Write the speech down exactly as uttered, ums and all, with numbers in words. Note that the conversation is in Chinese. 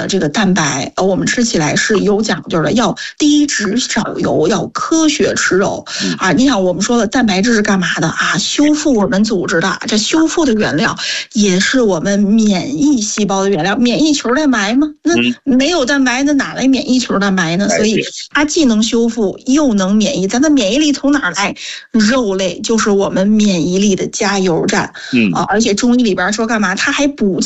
的这个蛋白，呃，我们吃起来是有讲究的，要低脂少油，要科学吃肉啊。你想，我们说的蛋白质是干嘛的啊？修复我们组织的，这修复的原料也是我们免疫细胞的原料。免疫球蛋白吗？那没有蛋白，那哪来免疫球蛋白呢？所以它既能修复，又能免疫。咱的免疫力从哪儿来？肉类就是我们免疫力的加油站。嗯啊，而且中医里边说干嘛？它还补